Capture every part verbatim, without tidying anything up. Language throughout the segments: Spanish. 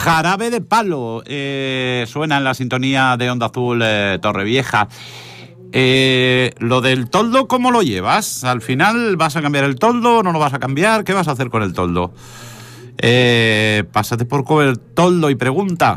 Jarabe de Palo eh, suena en la sintonía de Onda Azul eh, Torrevieja. Eh, lo del toldo, ¿cómo lo llevas? ¿Al final vas a cambiar el toldo o no lo vas a cambiar? ¿Qué vas a hacer con el toldo? Eh, pásate por Cobertoldo y pregunta.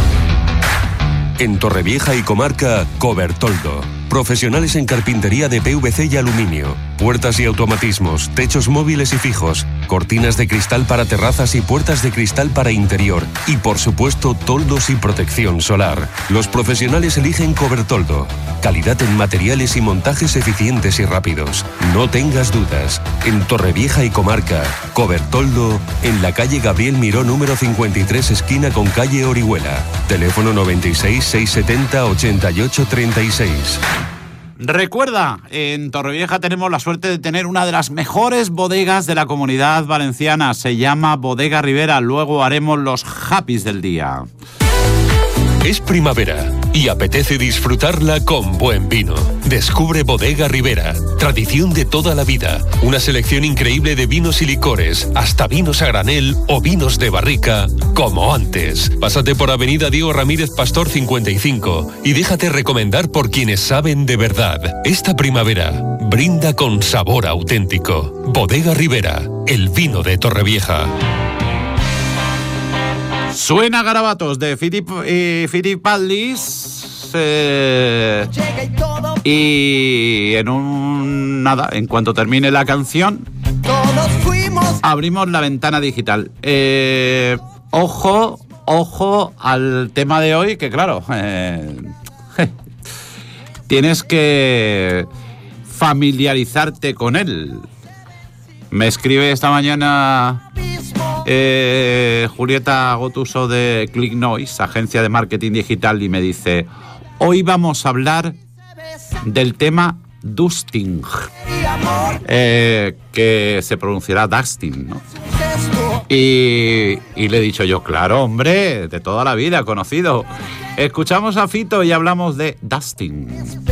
En Torrevieja y comarca, Cobertoldo. Profesionales en carpintería de P V C y aluminio, puertas y automatismos, techos móviles y fijos, cortinas de cristal para terrazas y puertas de cristal para interior y, por supuesto, toldos y protección solar. Los profesionales eligen Cobertoldo. Calidad en materiales y montajes eficientes y rápidos. No tengas dudas. En Torrevieja y comarca, Cobertoldo, en la calle Gabriel Miró número cincuenta y tres, esquina con calle Orihuela. Teléfono noventa y seis, seiscientos setenta, ochenta y ocho treinta y seis. Recuerda, en Torrevieja tenemos la suerte de tener una de las mejores bodegas de la Comunidad Valenciana. Se llama Bodega Ribera. Luego haremos los happys del día. Es primavera y apetece disfrutarla con buen vino. Descubre Bodega Ribera, tradición de toda la vida. Una selección increíble de vinos y licores, hasta vinos a granel o vinos de barrica, como antes. Pásate por Avenida Diego Ramírez Pastor cincuenta y cinco y déjate recomendar por quienes saben de verdad. Esta primavera, brinda con sabor auténtico. Bodega Ribera, el vino de Torrevieja. Suena Garabatos de Filip, eh, Filipaldis eh, y en un nada, en cuanto termine la canción, abrimos la ventana digital. Eh, ojo, ojo al tema de hoy, que claro, eh, tienes que familiarizarte con él. Me escribe esta mañana Eh, Julieta Gotuso de Click Noise, agencia de marketing digital, y me dice: hoy vamos a hablar del tema dusting, eh, que se pronunciará dusting, ¿no? Y, y le he dicho yo, claro, hombre, de toda la vida conocido. Escuchamos a Fito y hablamos de dusting.